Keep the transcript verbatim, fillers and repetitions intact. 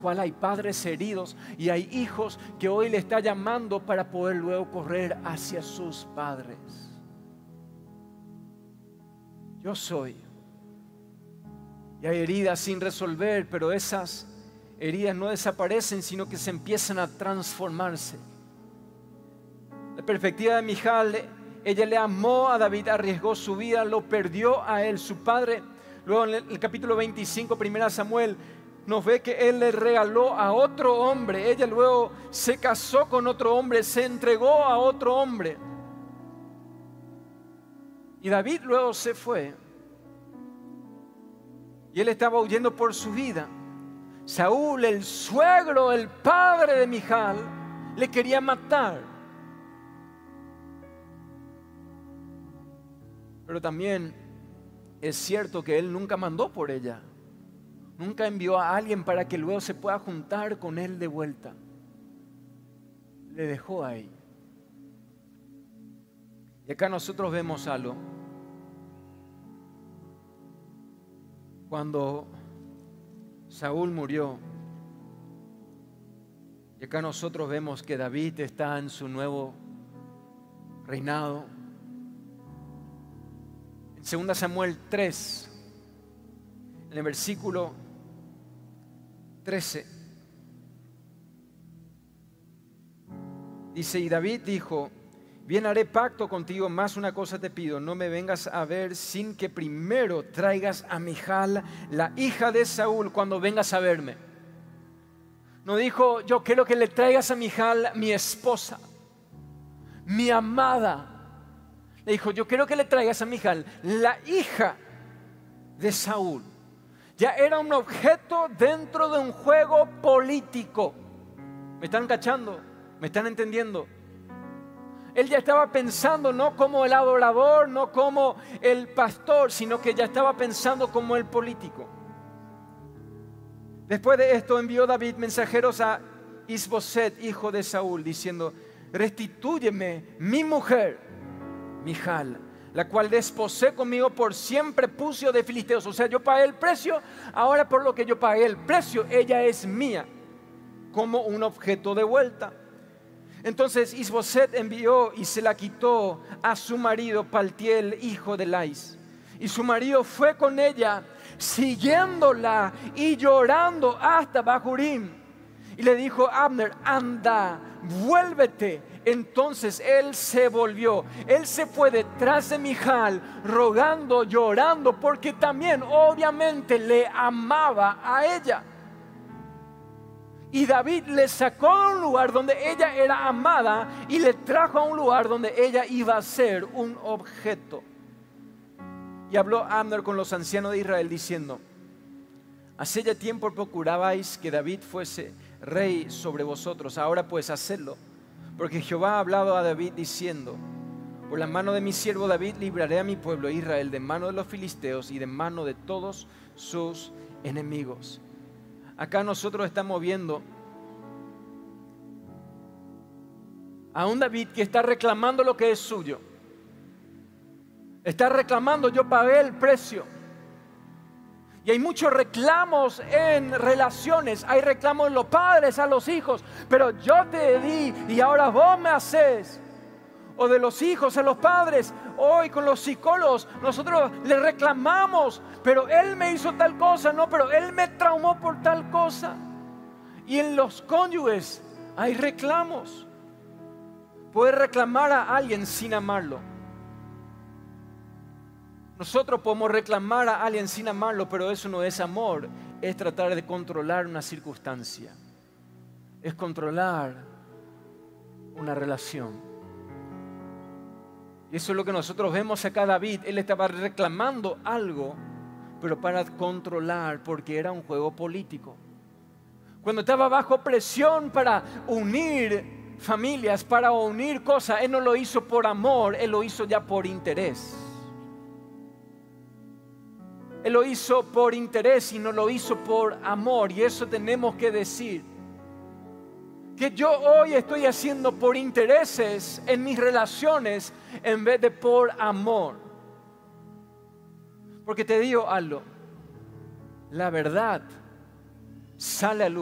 cual hay padres heridos y hay hijos que hoy le está llamando para poder luego correr hacia sus padres. Yo soy. Y hay heridas sin resolver, pero esas heridas no desaparecen, sino que se empiezan a transformarse. La perspectiva de Michal, ella le amó a David, arriesgó su vida, lo perdió a él, su padre. Luego en el capítulo veinticinco, primera Samuel, nos ve que él le regaló a otro hombre. Ella luego se casó con otro hombre, se entregó a otro hombre. Y David luego se fue. Y él estaba huyendo por su vida. Saúl, el suegro, el padre de Michal, le quería matar. Pero también es cierto que él nunca mandó por ella. Nunca envió a alguien para que luego se pueda juntar con él de vuelta. Le dejó ahí. Y acá nosotros vemos algo. Cuando Saúl murió, y acá nosotros vemos que David está en su nuevo reinado. En segunda Samuel tres, en el versículo trece, dice: y David dijo: bien haré pacto contigo, más una cosa te pido, no me vengas a ver sin que primero traigas a Michal, la hija de Saúl, cuando vengas a verme. No dijo: yo quiero que le traigas a Michal, mi esposa, mi amada. Le dijo: yo quiero que le traigas a Michal, la hija de Saúl. Ya era un objeto dentro de un juego político. ¿Me están cachando? ¿Me están entendiendo? Él ya estaba pensando no como el adorador, no como el pastor, sino que ya estaba pensando como el político. Después de esto envió David mensajeros a Isboset, hijo de Saúl, diciendo: restitúyeme mi mujer, Michal, la cual desposé conmigo por cien prepucios de filisteos. O sea, yo pagué el precio, ahora por lo que yo pagué el precio, ella es mía, como un objeto de vuelta. Entonces Isboset envió y se la quitó a su marido Paltiel, hijo de Lais. Y su marido fue con ella, siguiéndola y llorando hasta Bahurim. Y le dijo a Abner: anda, vuélvete. Entonces él se volvió. Él se fue detrás de Michal, rogando, llorando, porque también obviamente le amaba a ella. Y David le sacó a un lugar donde ella era amada y le trajo a un lugar donde ella iba a ser un objeto. Y habló Abner con los ancianos de Israel diciendo: hace ya tiempo procurabais que David fuese rey sobre vosotros, ahora pues hacedlo, porque Jehová ha hablado a David diciendo: por la mano de mi siervo David libraré a mi pueblo Israel de mano de los filisteos y de mano de todos sus enemigos. Acá nosotros estamos viendo a un David que está reclamando lo que es suyo. Está reclamando: yo pagué el precio. Y hay muchos reclamos en relaciones. Hay reclamos de los padres a los hijos: pero yo te di y ahora vos me haces. O de los hijos a los padres. Hoy con los psicólogos nosotros le reclamamos: pero él me hizo tal cosa, no, pero él me traumó por tal cosa. Y en los cónyuges hay reclamos. Puedes reclamar a alguien sin amarlo. Nosotros podemos reclamar a alguien sin amarlo, pero eso no es amor. Es tratar de controlar una circunstancia. Es controlar una relación. Y eso es lo que nosotros vemos acá. David, él estaba reclamando algo, pero para controlar, porque era un juego político. Cuando estaba bajo presión para unir familias, para unir cosas, él no lo hizo por amor, él lo hizo ya por interés. Él lo hizo por interés y no lo hizo por amor. Y eso tenemos que decir. Que yo hoy estoy haciendo por intereses en mis relaciones en vez de por amor. Porque te digo algo, la verdad sale a luz.